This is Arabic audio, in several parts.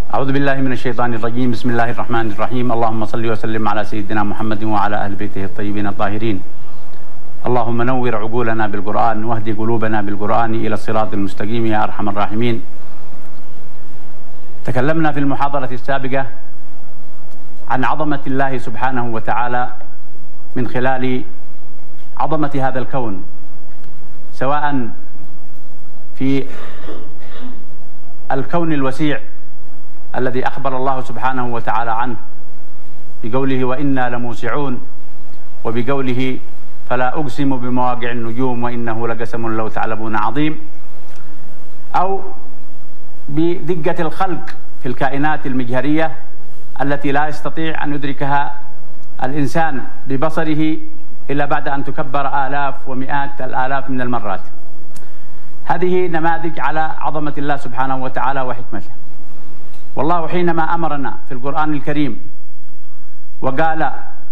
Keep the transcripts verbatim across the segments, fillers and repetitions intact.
أعوذ بالله من الشيطان الرجيم. بسم الله الرحمن الرحيم. اللهم صل وسلم على سيدنا محمد وعلى أهل بيته الطيبين الطاهرين. اللهم نور عقولنا بالقرآن واهد قلوبنا بالقرآن إلى الصراط المستقيم يا أرحم الراحمين. تكلمنا في المحاضرة السابقة عن عظمة الله سبحانه وتعالى من خلال عظمة هذا الكون، سواء في الكون الوسيع الذي أخبر الله سبحانه وتعالى عنه بقوله وإنا لموسعون، وبقوله فلا أقسم بمواقع النجوم وإنه لقسم لو تعلمون عظيم، أو بدقة الخلق في الكائنات المجهرية التي لا يستطيع أن يدركها الإنسان ببصره إلا بعد أن تكبر آلاف ومئات الآلاف من المرات. هذه نماذج على عظمة الله سبحانه وتعالى وحكمته. والله حينما أمرنا في القرآن الكريم وقال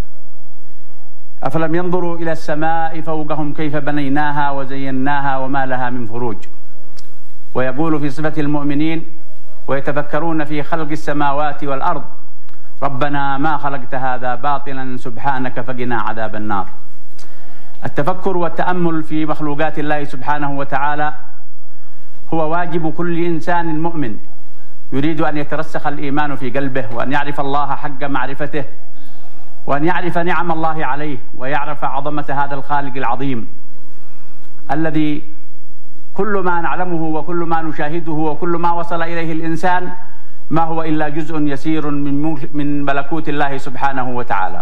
أفلم ينظروا إلى السماء فوقهم كيف بنيناها وزيناها وما لها من فروج، ويقول في صفة المؤمنين ويتفكرون في خلق السماوات والأرض ربنا ما خلقت هذا باطلا سبحانك فقنا عذاب النار. التفكر والتأمل في مخلوقات الله سبحانه وتعالى هو واجب كل إنسان مؤمن يريد أن يترسخ الإيمان في قلبه، وأن يعرف الله حق معرفته، وأن يعرف نعم الله عليه، ويعرف عظمة هذا الخالق العظيم الذي كل ما نعلمه وكل ما نشاهده وكل ما وصل إليه الإنسان ما هو إلا جزء يسير من من ملكوت الله سبحانه وتعالى.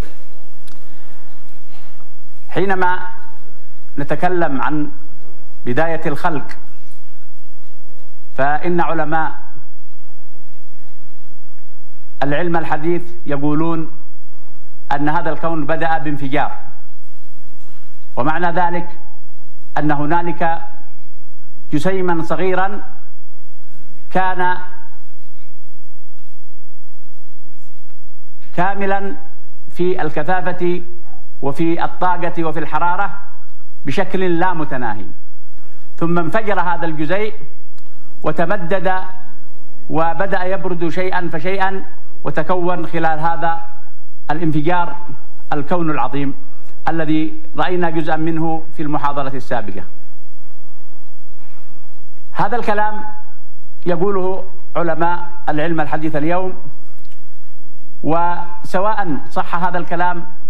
حينما نتكلم عن بداية الخلق فإن علماء العلم الحديث يقولون أن هذا الكون بدأ بانفجار، ومعنى ذلك أن هنالك جسيما صغيرا كان كاملا في الكثافة وفي الطاقة وفي الحرارة بشكل لا متناهي، ثم انفجر هذا الجزيء وتمدد وبدأ يبرد شيئا فشيئا، وتكون خلال هذا الانفجار الكون العظيم الذي رأينا جزءا منه في المحاضرة السابقة. هذا الكلام يقوله علماء العلم الحديث اليوم، وسواء صح هذا الكلام